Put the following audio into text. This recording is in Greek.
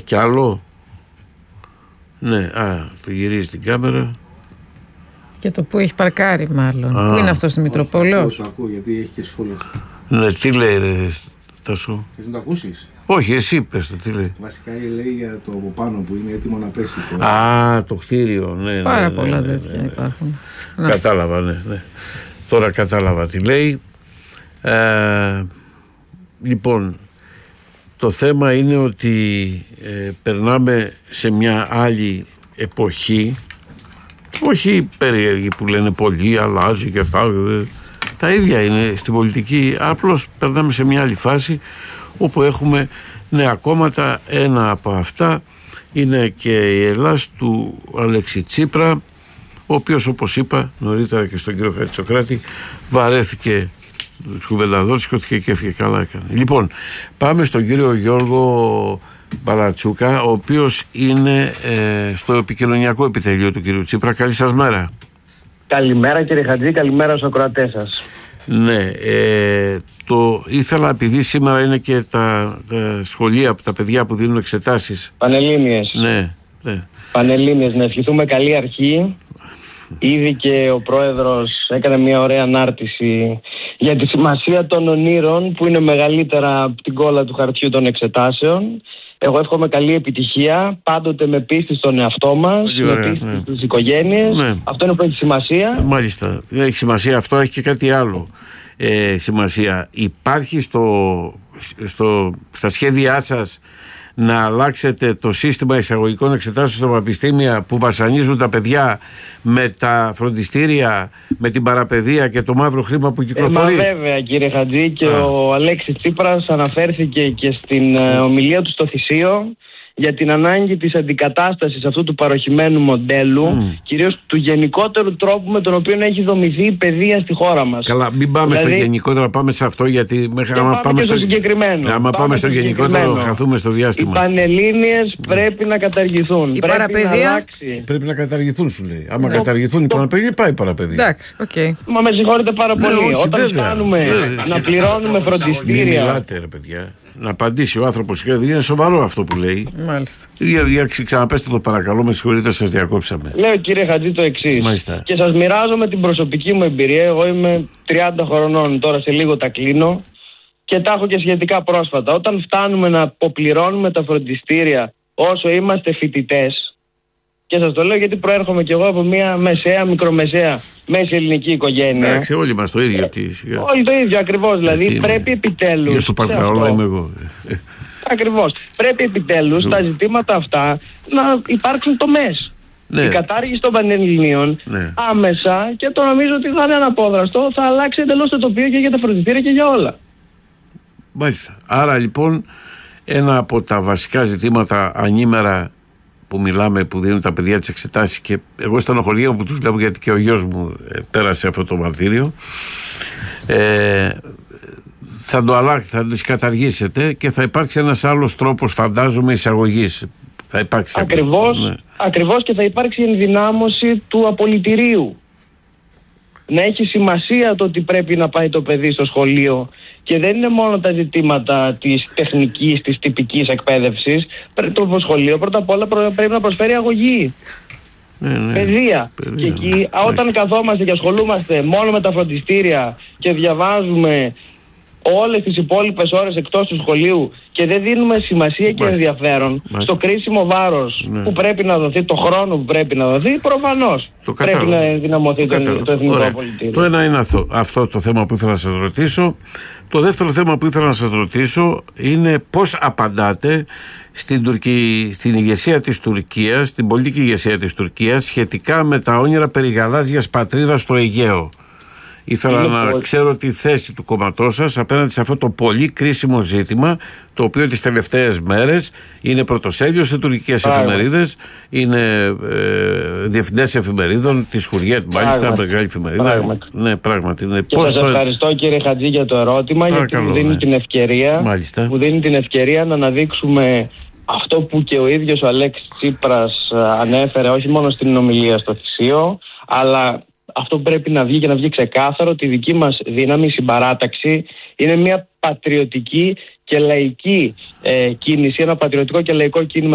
κι άλλο. Ναι, το γυρίζει την κάμερα. Και το που έχει παρκάρει μάλλον. Πού είναι αυτό στη Μητροπόλεω? Το ακούω γιατί έχει και σχόλια. Ναι, τι λέει ρε Τάσο? Θες να το ακούσεις? Όχι, εσύ πες το, τι λέει. Βασικά λέει για το από πάνω που είναι έτοιμο να πέσει. Το κτίριο, ναι. Πάρα πολλά τέτοια υπάρχουν. Κατάλαβα, ναι. Τώρα κατάλαβα τι λέει. Λοιπόν, το θέμα είναι ότι περνάμε σε μια άλλη εποχή, όχι περίεργη που λένε πολλοί, αλλάζει και αυτά, τα ίδια είναι στην πολιτική, απλώς περνάμε σε μια άλλη φάση όπου έχουμε νέα κόμματα. Ένα από αυτά είναι και η Ελλάς του Αλέξη Τσίπρα, ο οποίος, όπως είπα νωρίτερα και στον κύριο Χατζησοκράτη, βαρέθηκε κουβενταδότσικο και έφυγε, καλά έκανε. Λοιπόν, πάμε στον κύριο Γιώργο Μπαλατσούκα, ο οποίος είναι στο επικοινωνιακό επιτελείο του κύριου Τσίπρα. Καλή σας μέρα. Καλημέρα κύριε Χατζή, καλημέρα στους ακροατές σας. Ναι, το ήθελα, επειδή σήμερα είναι και τα σχολεία, τα παιδιά που δίνουν εξετάσεις. Πανελλήνιες. Ναι. Πανελλήνιες, να ευχηθούμε καλή αρχή. Ήδη και ο πρόεδρος έκανε μια ωραία ανάρτηση για τη σημασία των ονείρων που είναι μεγαλύτερα από την κόλλα του χαρτιού των εξετάσεων. Εγώ εύχομαι καλή επιτυχία, πάντοτε με πίστη στον εαυτό μας, με πίστη στις οικογένειες. Ναι. Αυτό είναι που έχει σημασία. Μάλιστα, δεν έχει σημασία αυτό, έχει και κάτι άλλο σημασία. Υπάρχει στα σχέδιά σας να αλλάξετε το σύστημα εισαγωγικών εξετάσεων στα πανεπιστήμια που βασανίζουν τα παιδιά με τα φροντιστήρια, με την παραπαιδεία και το μαύρο χρήμα που κυκλοφορεί? Βέβαια κύριε Χατζή, και ο Αλέξης Τσίπρας αναφέρθηκε και στην ομιλία του στο Θησίο για την ανάγκη της αντικατάστασης αυτού του παροχημένου μοντέλου, κυρίως του γενικότερου τρόπου με τον οποίο έχει δομηθεί η παιδεία στη χώρα μας. Καλά, μην πάμε στο γενικότερο, πάμε σε αυτό, γιατί μέχρι να πάμε στο συγκεκριμένο. Άμα πάμε στο γενικότερο, χαθούμε στο διάστημα. Οι Πανελλήνιες πρέπει να καταργηθούν. Η παραπαιδεία πρέπει να καταργηθούν, σου λέει. Άμα καταργηθούν οι παραπαιδεία, πάει η παραπαιδεία. Εντάξει, οκ. Μα με συγχωρείτε πάρα πολύ. Όταν φτάνουμε να πληρώνουμε φροντιστήρια. Μην μιλάτε, ρε παιδιά. Να απαντήσει ο άνθρωπος, είναι σοβαρό αυτό που λέει. Μάλιστα. Ξαναπέστε το παρακαλώ, με συγχωρείτε, σας διακόψαμε. Λέω κύριε Χατζή το εξής. Μάλιστα. Και σας μοιράζομαι την προσωπική μου εμπειρία. Εγώ είμαι 30 χρονών, τώρα σε λίγο τα κλείνω και τα έχω και σχετικά πρόσφατα. Όταν φτάνουμε να αποπληρώνουμε τα φροντιστήρια όσο είμαστε φοιτητές, και σας το λέω γιατί προέρχομαι κι εγώ από μια μεσαία, μικρομεσαία, μέση ελληνική οικογένεια. Εντάξει, όλοι μας το ίδιο. Όλοι το ίδιο ακριβώς. Δηλαδή πρέπει επιτέλους. Για στο Παρθενόλο είμαι εγώ. Ακριβώς. Πρέπει επιτέλους τα ζητήματα αυτά να υπάρξουν τομές. Ναι. Η κατάργηση των Πανελληνίων άμεσα, και το νομίζω ότι θα είναι αναπόδραστο, θα αλλάξει εντελώς το τοπίο και για τα φροντιστήρια και για όλα. Μάλιστα. Άρα λοιπόν ένα από τα βασικά ζητήματα ανήμερα που μιλάμε, που δίνουν τα παιδιά τις εξετάσεις, και εγώ στενοχωρία που τους βλέπω γιατί και ο γιος μου πέρασε αυτό το μαρτύριο, θα το αλλάξετε, θα το καταργήσετε και θα υπάρξει ένας άλλος τρόπος, φαντάζομαι, εισαγωγής. Θα υπάρξει ακριβώς, και θα υπάρξει ενδυνάμωση του απολυτηρίου. Να έχει σημασία το ότι πρέπει να πάει το παιδί στο σχολείο και δεν είναι μόνο τα ζητήματα της τεχνικής, της τυπικής εκπαίδευσης. Το σχολείο πρώτα απ' όλα πρέπει να προσφέρει αγωγή. Παιδεία. Και εκεί όταν καθόμαστε και ασχολούμαστε μόνο με τα φροντιστήρια και διαβάζουμε όλες τις υπόλοιπες ώρες εκτός του σχολείου και δεν δίνουμε σημασία και ενδιαφέρον στο κρίσιμο βάρος που πρέπει να δοθεί, το χρόνο που πρέπει να δοθεί, προφανώς πρέπει να ενδυναμωθεί το εθνικό πολιτικό. Το ένα είναι αυτό το θέμα που ήθελα να σας ρωτήσω. Το δεύτερο θέμα που ήθελα να σας ρωτήσω είναι πώς απαντάτε στην ηγεσία της Τουρκίας, στην πολιτική ηγεσία της Τουρκίας, σχετικά με τα όνειρα περί γαλάζιας πατρίδας στο Αιγαίο. Ήθελα να ξέρω τη θέση του κόμματός σας απέναντι σε αυτό το πολύ κρίσιμο ζήτημα, το οποίο τις τελευταίες μέρες είναι πρωτοσέλιδο σε τουρκικές εφημερίδες, είναι διευθυντές εφημερίδων, της Χουριέτ, μάλιστα, μεγάλη εφημερίδα. Ναι, πράγματι. Ναι. Και σας ευχαριστώ κύριε Χατζή για το ερώτημα, γιατί μου δίνει την ευκαιρία να αναδείξουμε αυτό που και ο ίδιος ο Αλέξης Τσίπρας ανέφερε, όχι μόνο στην ομιλία στο Θησίο, αλλά αυτό που πρέπει να βγει και να βγει ξεκάθαρο, ότι η δική μας δύναμη, η συμπαράταξη, είναι μια πατριωτική και λαϊκή κίνηση, ένα πατριωτικό και λαϊκό κίνημα